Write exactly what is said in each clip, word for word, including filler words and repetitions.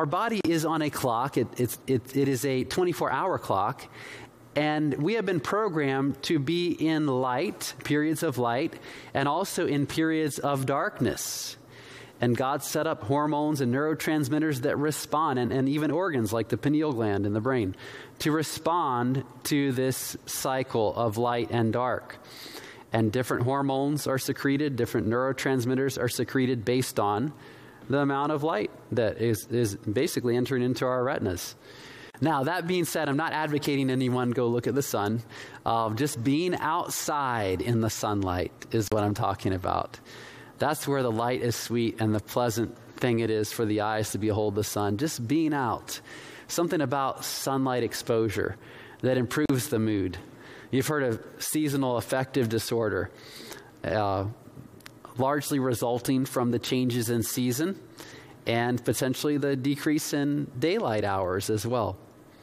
our body is on a clock. It, it's, it, it is a twenty-four hour clock. And we have been programmed to be in light, periods of light, and also in periods of darkness. And God set up hormones and neurotransmitters that respond, and, and even organs like the pineal gland in the brain, to respond to this cycle of light and dark. And different hormones are secreted, different neurotransmitters are secreted based on the amount of light that is, is basically entering into our retinas. Now, that being said, I'm not advocating anyone go look at the sun. Uh, just being outside in the sunlight is what I'm talking about. That's where the light is sweet and the pleasant thing it is for the eyes to behold the sun. Just being out. Something about sunlight exposure that improves the mood. You've heard of seasonal affective disorder, uh, largely resulting from the changes in season and potentially the decrease in daylight hours as well.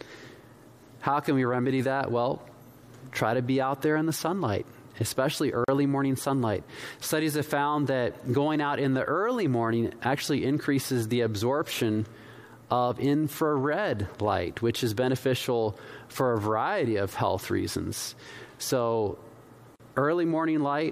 How can we remedy that? Well, try to be out there in the sunlight, especially early morning sunlight. Studies have found that going out in the early morning actually increases the absorption of infrared light, which is beneficial for a variety of health reasons. So early morning light,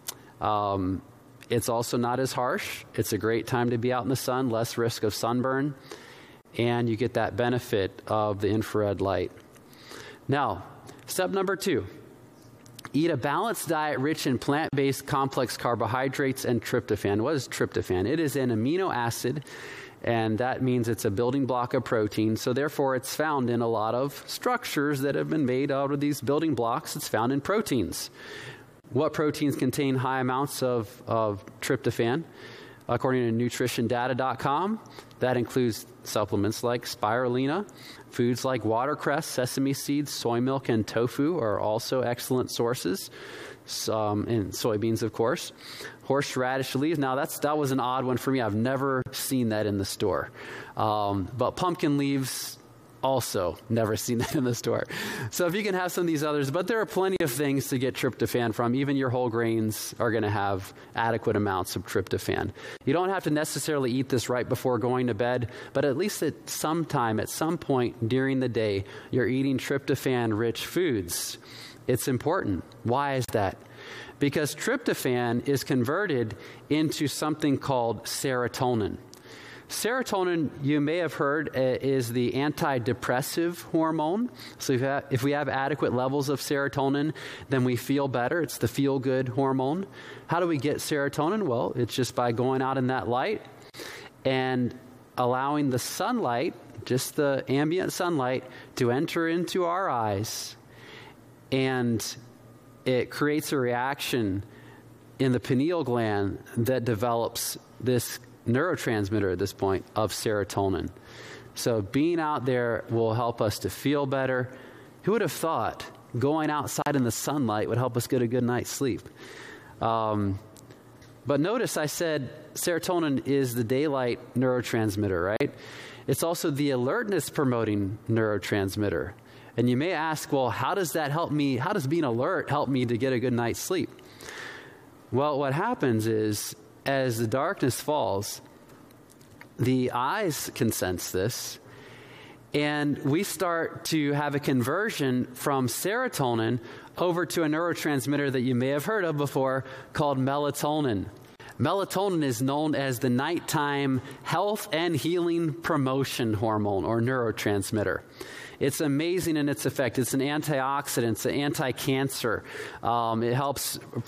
um, it's also not as harsh. It's a great time to be out in the sun, less risk of sunburn, and you get that benefit of the infrared light. Now, step number two, eat a balanced diet rich in plant-based complex carbohydrates and tryptophan. What is tryptophan? It is an amino acid, and that means it's a building block of protein. So therefore, it's found in a lot of structures that have been made out of these building blocks. It's found in proteins. What proteins contain high amounts of, of tryptophan? According to nutrition data dot com, that includes supplements like spirulina. Foods like watercress, sesame seeds, soy milk, and tofu are also excellent sources. Um, and soybeans, of course. Horseradish leaves. Now, that's that was an odd one for me. I've never seen that in the store. Um, but pumpkin leaves, also never seen that in the store. So if you can have some of these others, but there are plenty of things to get tryptophan from. Even your whole grains are going to have adequate amounts of tryptophan. You don't have to necessarily eat this right before going to bed, but at least at some time, at some point during the day, you're eating tryptophan-rich foods. It's important. Why is that? Because tryptophan is converted into something called serotonin. Serotonin, you may have heard, uh, is the antidepressive hormone. So if, ha- if we have adequate levels of serotonin, then we feel better. It's the feel-good hormone. How do we get serotonin? Well, it's just by going out in that light and allowing the sunlight, just the ambient sunlight, to enter into our eyes. And it creates a reaction in the pineal gland that develops this neurotransmitter at this point of serotonin. So being out there will help us to feel better. Who would have thought going outside in the sunlight would help us get a good night's sleep? Um, but notice I said serotonin is the daylight neurotransmitter, right? It's also the alertness promoting neurotransmitter. And you may ask, well, how does that help me? How does being alert help me to get a good night's sleep? Well, what happens is, as the darkness falls, the eyes can sense this, and we start to have a conversion from serotonin over to a neurotransmitter that you may have heard of before called melatonin. Melatonin is known as the nighttime health and healing promotion hormone or neurotransmitter. It's amazing in its effect. It's an antioxidant. It's an anti-cancer. Um, it helps